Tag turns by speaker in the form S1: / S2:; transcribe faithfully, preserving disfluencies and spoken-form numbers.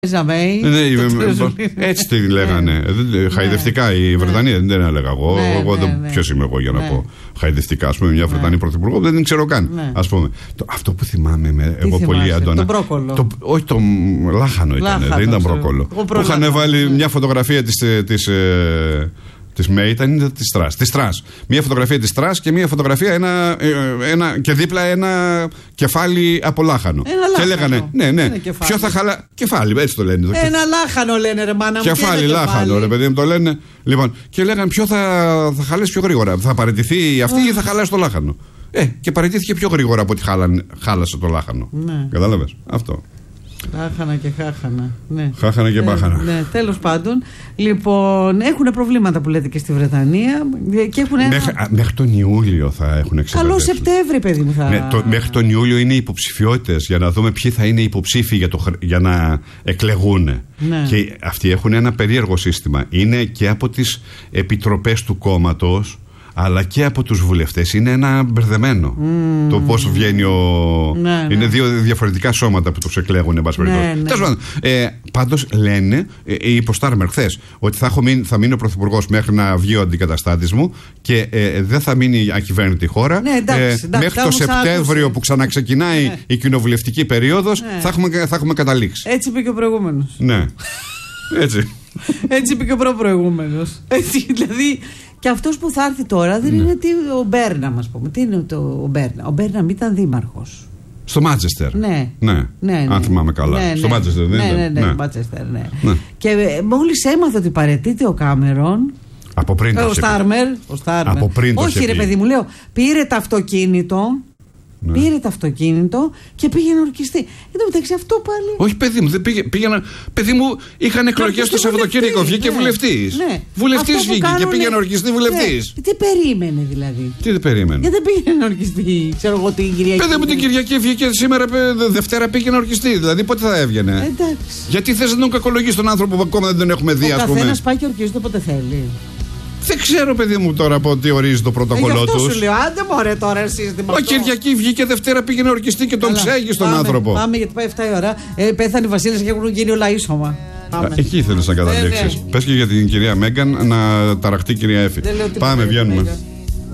S1: Έτσι τη λέγανε. Χαϊδευτικά η Βρετανία δεν έλεγα εγώ. Ποιος είμαι εγώ για να πω χαϊδευτικά? Α πούμε, μια Βρετανή πρωθυπουργό δεν την ξέρω καν. Ας πούμε. Αυτό που θυμάμαι εγώ πολύ έντονα.
S2: Το μπρόκολο.
S1: Όχι, το λάχανο ήταν. Δεν ήταν μπρόκολο. Που είχαν βάλει μια φωτογραφία της. Της ΜΕ ήταν της Τρας. Της Τρας. Μία φωτογραφία της Τρας και μία φωτογραφία ένα, ένα, και δίπλα ένα κεφάλι από λάχανο.
S2: Ένα λάχανο.
S1: Και λέγανε, ναι, ναι, ποιο θα χαλά. Κεφάλι, έτσι το λένε.
S2: Ένα λάχανο λένε, ρε μάνα μου.
S1: Κεφάλι, λάχανο, ρε παιδί μου το λένε. Λοιπόν, και λέγανε ποιο θα, θα χαλάσει πιο γρήγορα. Θα παραιτηθεί αυτή ή θα χαλάσει το λάχανο. Ε, και παραιτήθηκε πιο γρήγορα από ότι χάλασε το λάχανο. Ναι. Κατάλαβες αυτό.
S2: Χάχανα και χάχανα. Ναι.
S1: Χάχανα και μπάχανα.
S2: Ναι, τέλος πάντων. Λοιπόν, έχουν προβλήματα που λέτε και στη Βρετανία. Και έχουν ένα...
S1: μέχρι, μέχρι τον Ιούλιο θα έχουν εξετάσει.
S2: Καλό Σεπτέμβρη, παιδί μου. Θα...
S1: Ναι, το, μέχρι τον Ιούλιο είναι οι υποψηφιότητες για να δούμε ποιοι θα είναι οι υποψήφοι για, το, για να εκλεγούν. Ναι. Και αυτοί έχουν ένα περίεργο σύστημα. Είναι και από τις επιτροπές του κόμματος, αλλά και από τους βουλευτές. Είναι ένα μπερδεμένο mm. το πώς βγαίνει ο... Ναι, είναι ναι. δύο διαφορετικά σώματα που τους εκλέγουν, εν πάση περιπτώσει. Ναι, ναι. ε, πάντως λένε, ε, είπε ο Στάρμερ χθες, ότι θα, έχω μείνει, θα μείνει ο πρωθυπουργός μέχρι να βγει ο αντικαταστάτης μου και ε, δεν θα μείνει ακυβέρνητη χώρα. Ναι, εντάξει, ε, εντάξει, μέχρι το Σεπτέμβριο άκουσε. Που ξαναξεκινάει ναι. η κοινοβουλευτική περίοδος, ναι. θα, έχουμε, θα έχουμε καταλήξει.
S2: Έτσι είπε και ο προηγούμενος.
S1: Ναι. Έτσι.
S2: Έτσι είπε και ο προ-προηγούμενος. Έτσι, δηλαδή. Και αυτός που θα έρθει τώρα δεν ναι. είναι τι, ο Μπέρναμ, ας πούμε. Τι είναι το, ο Μπέρναμ? Ο Μπέρναμ ήταν δήμαρχος.
S1: Στο Μάντσεστερ.
S2: Ναι.
S1: Ναι.
S2: ναι, ναι.
S1: Αν θυμάμαι καλά.
S2: Ναι,
S1: στο
S2: ναι.
S1: Μάντσεστερ δεν
S2: ναι,
S1: ήταν.
S2: Ναι, ναι, ναι. Μάντσεστερ, ναι. ναι. Και μόλις έμαθα ότι παραιτείται ο Κάμερον.
S1: Από πριν το
S2: ο Στάρμερ. Ο Στάρμερ.
S1: Από πριν το
S2: Όχι, ρε παιδί μου, λέω. Πήρε το αυτοκίνητο. Ναι. Πήρε το αυτοκίνητο και πήγε να ορκιστεί. Εν τω μεταξύ αυτό πάλι.
S1: Όχι, παιδί μου, δεν πήγε, πήγαινα. Παιδί μου, είχαν εκλογές το Σαββατοκύριακο. Βγήκε ναι. βουλευτής. Ναι. Βουλευτής βγήκε και πήγε να ορκιστεί βουλευτής.
S2: Ναι. Τι περίμενε δηλαδή?
S1: Τι δεν περίμενε?
S2: Γιατί δεν πήγε να ορκιστεί, ξέρω εγώ την Κυριακή.
S1: Παιδί μου, την Κυριακή βγήκε σήμερα, Δευτέρα πήγε να ορκιστεί. Δηλαδή πότε θα έβγαινε?
S2: Εντάξει.
S1: Γιατί θες να τον κακολογείς τον άνθρωπο που ακόμα δεν τον έχουμε δει, ας πούμε?
S2: Ο καθένας πάει και ορκίζεται όποτε θέλει.
S1: Δεν ξέρω, παιδί μου, τώρα από τι ορίζει το πρωτοκολλό του.
S2: Αυτό σου λέω, άντε μωρέ τώρα εσύ.
S1: Ο Κυριακή βγήκε Δευτέρα, πήγε να ορκιστεί και τον ψέγει στον άνθρωπο.
S2: Πάμε γιατί πάει εφτά η ώρα. Ε, πέθανε η Βασίλισσα και έχουν γίνει όλα ίσωμα.
S1: Εκεί ήθελες να καταλήξεις. Ε, ναι. Πες και για την κυρία Μέγκαν να ταραχτεί η κυρία Έφη. Πάμε, βγαίνουμε.